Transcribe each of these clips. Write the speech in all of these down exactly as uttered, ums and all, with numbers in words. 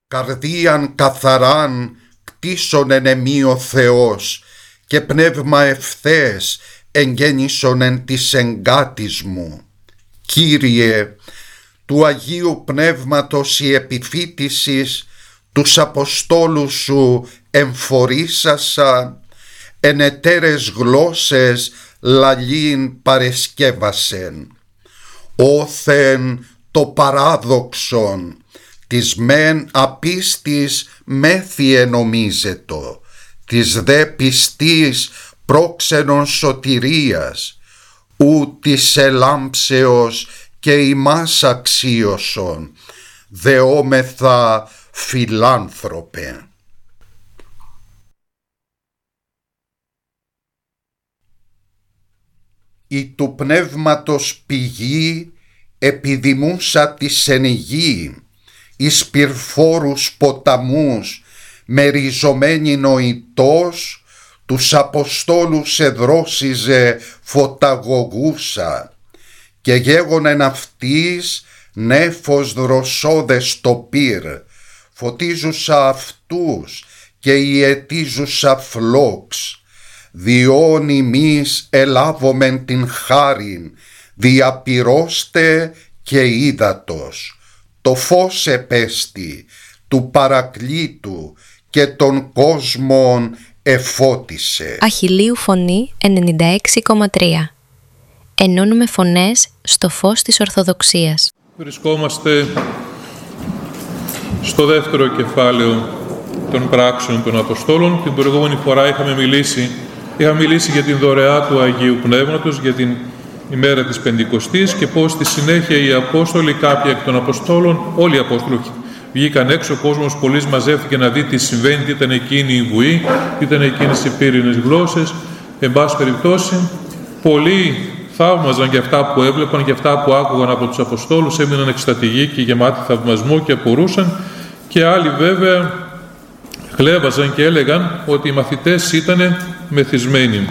Καρδίαν καθαράν κτίσον εν εμεί ο Θεός, και πνεύμα ευθές εγγέννησον εν της εγκάτης μου. Κύριε, του Αγίου Πνεύματος η επιφύτησης τους Αποστόλους σου εμφορήσασα, εν εταίρες γλώσσες λαλήν παρεσκεύασεν. Όθεν το παράδοξον της μεν απίστης μέθιε νομίζετο, της δε πιστής πρόξενον σωτηρίας, ου της ελάμψεως και ημάς αξίωσον, δεόμεθα φιλάνθρωπε. Η του πνεύματος πηγή επιδημούσα της εν γη, εις πυρφόρους ποταμούς μεριζωμένη νοητός, τους Αποστόλους εδρόσιζε φωταγωγούσα, και γέγονεν αυτής νέφος δροσόδες το πυρ, φωτίζουσα αυτούς και ιετίζουσα φλόξ, διόν ημείς ελάβομεν την χάριν, διαπυρώστε και ύδατος, το φως επέστη του παρακλήτου και των κόσμων εφώτισε. Αχιλλείου Φωνή ενενήντα έξι κόμμα τρία. Ενώνουμε φωνές στο φως της Ορθοδοξίας. Βρισκόμαστε στο δεύτερο κεφάλαιο των πράξεων των Αποστόλων. Την προηγούμενη φορά είχαμε μιλήσει, είχαμε μιλήσει για την δωρεά του Αγίου Πνεύματος, για την ημέρα της Πεντηκοστής και πώς στη συνέχεια οι Απόστολοι, κάποιοι εκ των Αποστόλων, όλοι οι Απόστολοι βγήκαν έξω, ο κόσμος πολλής μαζεύτηκε να δει τι συμβαίνει, τι ήταν εκείνη η βουή, τι ήταν εκείνες οι πύρινες γλώσσες. Εν πάση περιπτώσει, πολλοί θαύμαζαν και αυτά που έβλεπαν και αυτά που άκουγαν από τους Αποστόλους, έμειναν εκστατικοί και γεμάτοι θαυμασμό και απορούσαν, και άλλοι βέβαια χλέβαζαν και έλεγαν ότι οι μαθητές ήταν μεθυσμένοι.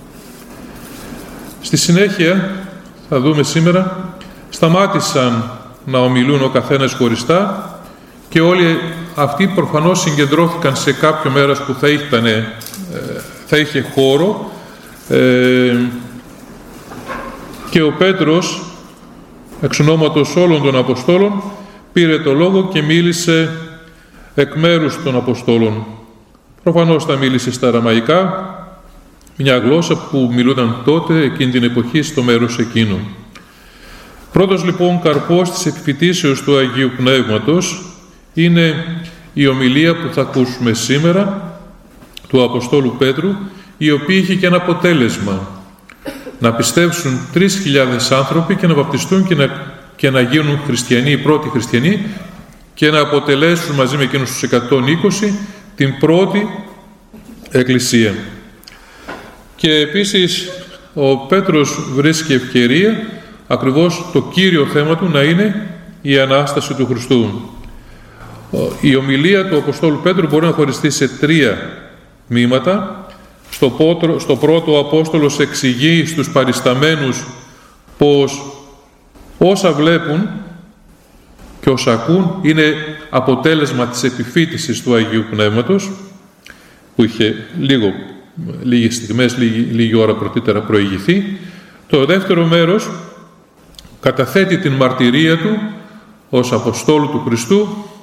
Στη συνέχεια, θα δούμε σήμερα, σταμάτησαν να ομιλούν ο καθένας χωριστά και όλοι αυτοί προφανώς συγκεντρώθηκαν σε κάποιο μέρος που θα, ήτανε, θα είχε χώρο, ε, και ο Πέτρος, εξ ονόματος όλων των Αποστόλων, πήρε το λόγο και μίλησε εκ μέρους των Αποστόλων. Προφανώς θα μίλησε στα αραμαϊκά, μια γλώσσα που μιλούνταν τότε, εκείνη την εποχή, στο μέρος εκείνο. Πρώτος λοιπόν καρπός της επιφυτίσεως του Αγίου Πνεύματος είναι η ομιλία που θα ακούσουμε σήμερα του Αποστόλου Πέτρου, η οποία είχε και ένα αποτέλεσμα: να πιστεύσουν τρεις χιλιάδες άνθρωποι και να βαπτιστούν και να, και να γίνουν χριστιανοί, οι πρώτοι χριστιανοί, και να αποτελέσουν μαζί με εκείνους τους εκατόν είκοσι την πρώτη εκκλησία. Και επίσης ο Πέτρος βρίσκει ευκαιρία ακριβώς το κύριο θέμα του να είναι η Ανάσταση του Χριστού. Η ομιλία του Αποστόλου Πέτρου μπορεί να χωριστεί σε τρία τμήματα. Στο, πότρο, στο πρώτο ο Απόστολος εξηγεί στους παρισταμένους πως όσα βλέπουν και όσα ακούν είναι αποτέλεσμα της επιφύτησης του Αγίου Πνεύματος, που είχε λίγο, λίγες στιγμές, λίγη, λίγη ώρα πρωτήτερα προηγηθεί. Το δεύτερο μέρος καταθέτει την μαρτυρία του ως Αποστόλου του Χριστού